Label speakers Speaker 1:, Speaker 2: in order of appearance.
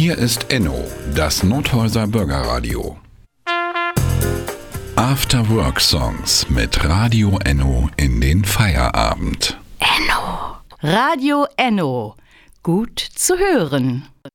Speaker 1: Hier ist Enno, das Nothäuser Bürgerradio. After Work Songs mit Radio Enno in den Feierabend.
Speaker 2: Enno. Radio Enno. Gut zu hören.